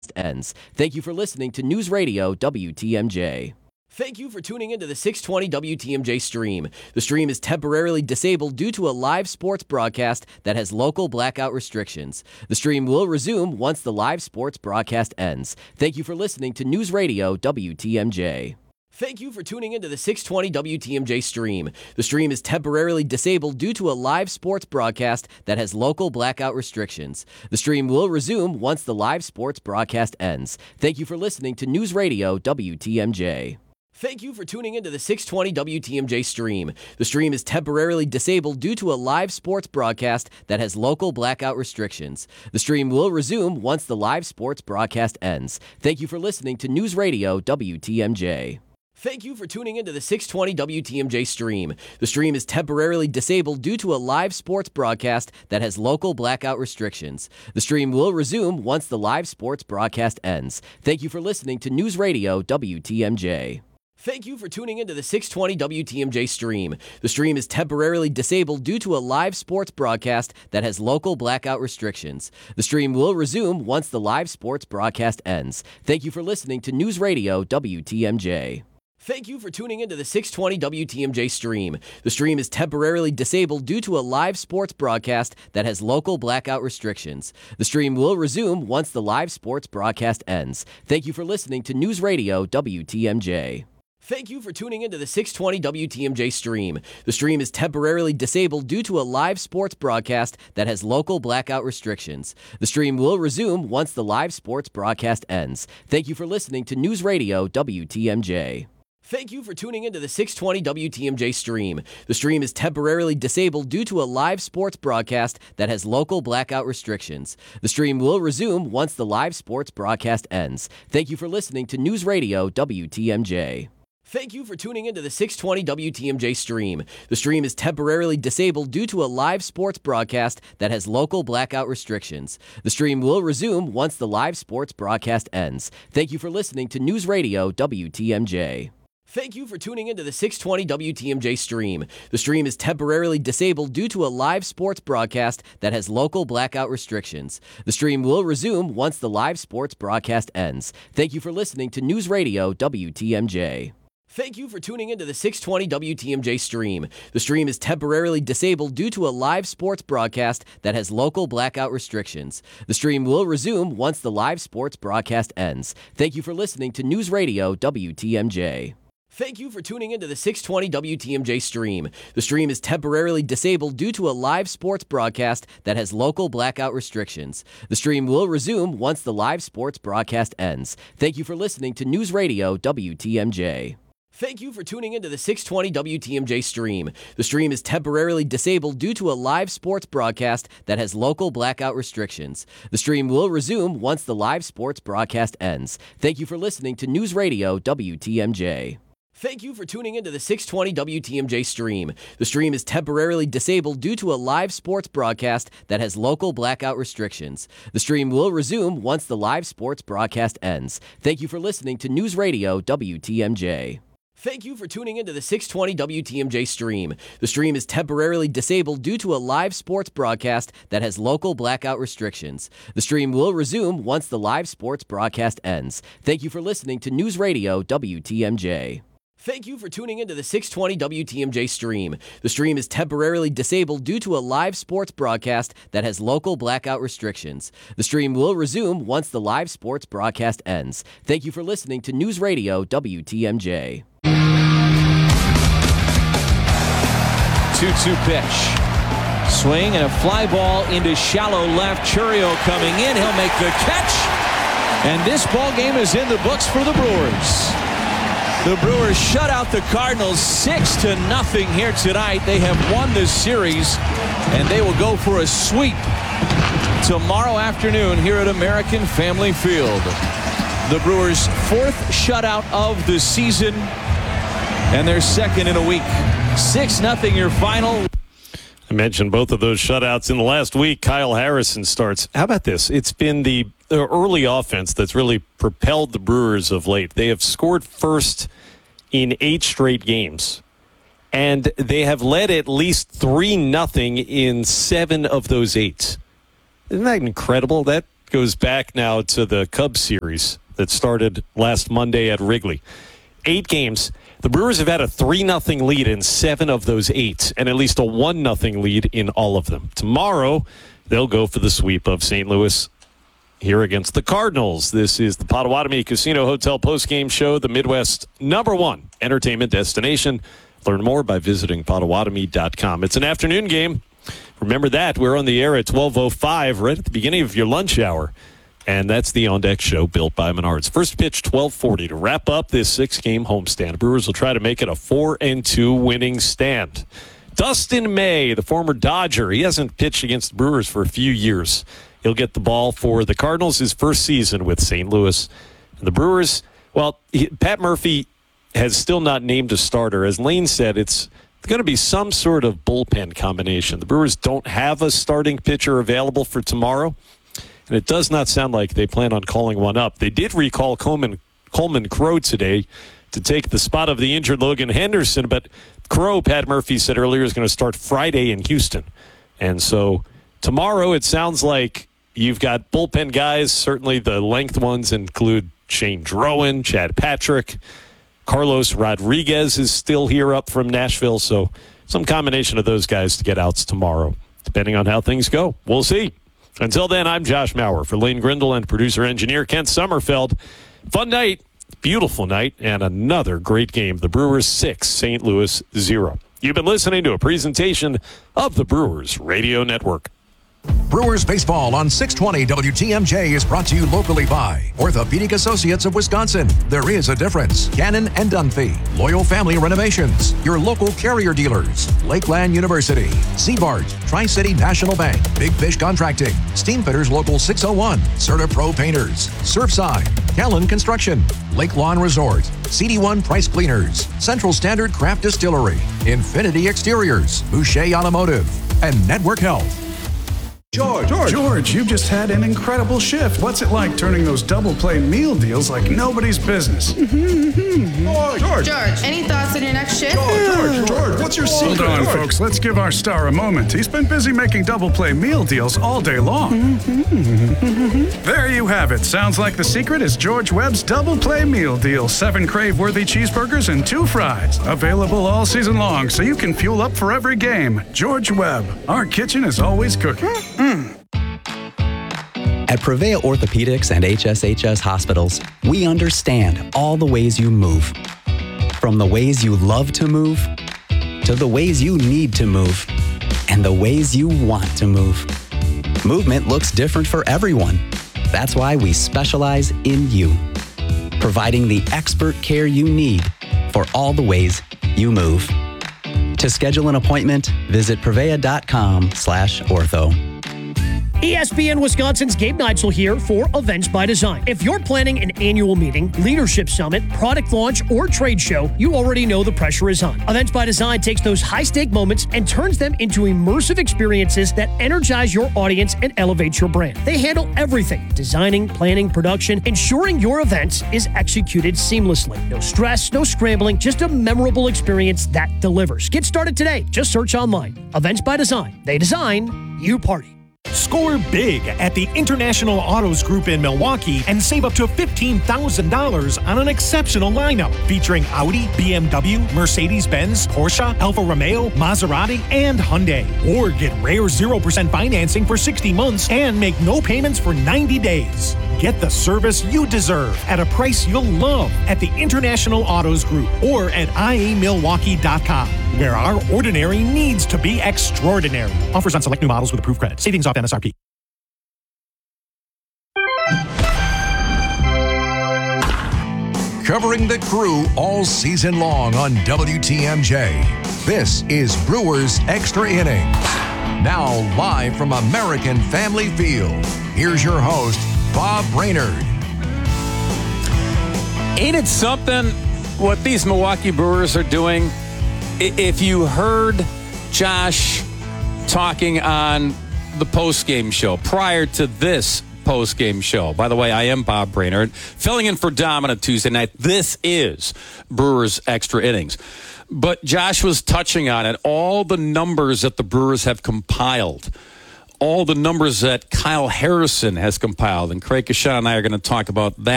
ends. Thank you for listening to News Radio WTMJ. Thank you for tuning into the 620 WTMJ stream. The stream is temporarily disabled due to a live sports broadcast that has local blackout restrictions. The stream will resume once the live sports broadcast ends. Thank you for listening to News Radio WTMJ. Thank you for tuning into the 620 WTMJ stream. The stream is temporarily disabled due to a live sports broadcast that has local blackout restrictions. The stream will resume once the live sports broadcast ends. Thank you for listening to News Radio WTMJ. Thank you for tuning into the 620 WTMJ stream. The stream is temporarily disabled due to a live sports broadcast that has local blackout restrictions. The stream will resume once the live sports broadcast ends. Thank you for listening to News Radio WTMJ. Thank you for tuning into the 620 WTMJ stream. The stream is temporarily disabled due to a live sports broadcast that has local blackout restrictions. The stream will resume once the live sports broadcast ends. Thank you for listening to News Radio WTMJ. Thank you for tuning into the 620 WTMJ stream. The stream is temporarily disabled due to a live sports broadcast that has local blackout restrictions. The stream will resume once the live sports broadcast ends. Thank you for listening to News Radio WTMJ. Thank you for tuning into the 620 WTMJ stream. The stream is temporarily disabled due to a live sports broadcast that has local blackout restrictions. The stream will resume once the live sports broadcast ends. Thank you for listening to News Radio WTMJ. Thank you for tuning into the 620 WTMJ stream. The stream is temporarily disabled due to a live sports broadcast that has local blackout restrictions. The stream will resume once the live sports broadcast ends. Thank you for listening to News Radio WTMJ. Thank you for tuning into the 620 WTMJ stream. The stream is temporarily disabled due to a live sports broadcast that has local blackout restrictions. The stream will resume once the live sports broadcast ends. Thank you for listening to News Radio WTMJ. Thank you for tuning into the 620 WTMJ stream. The stream is temporarily disabled due to a live sports broadcast that has local blackout restrictions. The stream will resume once the live sports broadcast ends. Thank you for listening to News Radio WTMJ. Thank you for tuning into the 620 WTMJ stream. The stream is temporarily disabled due to a live sports broadcast that has local blackout restrictions. The stream will resume once the live sports broadcast ends. Thank you for listening to News Radio WTMJ. Thank you for tuning into the 620 WTMJ stream. The stream is temporarily disabled due to a live sports broadcast that has local blackout restrictions. The stream will resume once the live sports broadcast ends. Thank you for listening to News Radio WTMJ. Thank you for tuning into the 620 WTMJ stream. The stream is temporarily disabled due to a live sports broadcast that has local blackout restrictions. The stream will resume once the live sports broadcast ends. Thank you for listening to News Radio WTMJ. Thank you for tuning into the 620 WTMJ stream. The stream is temporarily disabled due to a live sports broadcast that has local blackout restrictions. The stream will resume once the live sports broadcast ends. Thank you for listening to News Radio WTMJ. Thank you for tuning into the 620 WTMJ stream. The stream is temporarily disabled due to a live sports broadcast that has local blackout restrictions. The stream will resume once the live sports broadcast ends. Thank you for listening to News Radio WTMJ. Thank you for tuning into the 620 WTMJ stream. The stream is temporarily disabled due to a live sports broadcast that has local blackout restrictions. The stream will resume once the live sports broadcast ends. Thank you for listening to News Radio WTMJ. Thank you for tuning into the 620 WTMJ stream. The stream is temporarily disabled due to a live sports broadcast that has local blackout restrictions. The stream will resume once the live sports broadcast ends. Thank you for listening to News Radio WTMJ. 2-2 pitch. Swing and a fly ball into shallow left. Chourio coming in. He'll make the catch. And this ball game is in the books for the Brewers. The Brewers shut out the Cardinals 6-0 here tonight. They have won this series, and they will go for a sweep tomorrow afternoon here at American Family Field. The Brewers' fourth shutout of the season, and their second in a week. 6-0 your final. I mentioned both of those shutouts in the last week. Kyle Harrison starts. How about this? It's been the early offense that's really propelled the Brewers of late. They have scored first in 8 straight games, and they have led at least 3-0 in 7 of those 8. Isn't that incredible? That goes back now to the Cubs series that started last Monday at Wrigley. 8 games. The Brewers have had a 3-0 lead in 7 of those 8, and at least a 1-0 lead in all of them. Tomorrow, they'll go for the sweep of St. Louis here against the Cardinals. This is the Potawatomi Casino Hotel postgame show, the Midwest #1 entertainment destination. Learn more by visiting Potawatomi.com. It's an afternoon game. Remember that. We're on the air at 12:05, right at the beginning of your lunch hour. And that's the On Deck Show built by Menards. First pitch, 12:40 to wrap up this 6-game homestand. Brewers will try to make it a 4-2 winning stand. Dustin May, the former Dodger, he hasn't pitched against the Brewers for a few years. He'll get the ball for the Cardinals his first season with St. Louis. And the Brewers, well, Pat Murphy has still not named a starter. As Lane said, it's going to be some sort of bullpen combination. The Brewers don't have a starting pitcher available for tomorrow. And it does not sound like they plan on calling one up. They did recall Coleman Crow today to take the spot of the injured Logan Henderson, but Crow, Pat Murphy said earlier, is going to start Friday in Houston. And so tomorrow it sounds like you've got bullpen guys. Certainly the length ones include Shane Drowan, Chad Patrick. Carlos Rodriguez is still here up from Nashville. So some combination of those guys to get outs tomorrow, depending on how things go. We'll see. Until then, I'm Josh Maurer for Lane Grindle and producer-engineer Kent Sommerfeld. Fun night, beautiful night, and another great game. The Brewers 6, St. Louis 0. You've been listening to a presentation of the Brewers Radio Network. Brewers baseball on 620 WTMJ is brought to you locally by Orthopedic Associates of Wisconsin. There is a difference. Cannon and Dunphy. Loyal Family Renovations. Your local carrier dealers. Lakeland University. Seabart. Tri-City National Bank. Big Fish Contracting. Steamfitters Local 601. Certa Pro Painters. Surfside. Callan Construction. Lake Lawn Resort. CD1 Price Cleaners. Central Standard Craft Distillery. Infinity Exteriors. Boucher Automotive. And Network Health. George, you've just had an incredible shift. What's it like turning those double play meal deals like nobody's business? George, any thoughts on your next shift? George, what's your secret? Hold on, folks. Let's give our star a moment. He's been busy making double play meal deals all day long. There you have it. Sounds like the secret is George Webb's double play meal deal. 7 crave-worthy cheeseburgers and 2 fries. Available all season long so you can fuel up for every game. George Webb. Our kitchen is always cooking. At Prevea Orthopedics and HSHS Hospitals, we understand all the ways you move. From the ways you love to move, to the ways you need to move, and the ways you want to move. Movement looks different for everyone. That's why we specialize in you, providing the expert care you need for all the ways you move. To schedule an appointment, visit prevea.com/ortho. ESPN Wisconsin's Gabe Neitzel here for Events by Design. If you're planning an annual meeting, leadership summit, product launch, or trade show, you already know the pressure is on. Events by Design takes those high-stake moments and turns them into immersive experiences that energize your audience and elevate your brand. They handle everything: designing, planning, production, ensuring your event is executed seamlessly. No stress, no scrambling, just a memorable experience that delivers. Get started today. Just search online. Events by Design. They design, you party. Score big at the International Autos Group in Milwaukee and save up to $15,000 on an exceptional lineup featuring Audi, BMW, Mercedes-Benz, Porsche, Alfa Romeo, Maserati, and Hyundai. Or get rare 0% financing for 60 months and make no payments for 90 days. Get the service you deserve at a price you'll love at the International Autos Group or at iamilwaukee.com, where our ordinary needs to be extraordinary. Offers on select new models with approved credit. Savings off MSRP. Covering the Crew all season long on WTMJ. This is Brewers Extra Innings. Now live from American Family Field, here's your host, Bob Brainerd. Ain't it something what these Milwaukee Brewers are doing? If you heard Josh talking on the postgame show prior to this postgame show. By the way, I am Bob Brainerd, filling in for Dom on a Tuesday night. This is Brewers Extra Innings. But Josh was touching on it, all the numbers that the Brewers have compiled all the numbers that Kyle Harrison has compiled. And Craig Kashan and I are going to talk about that.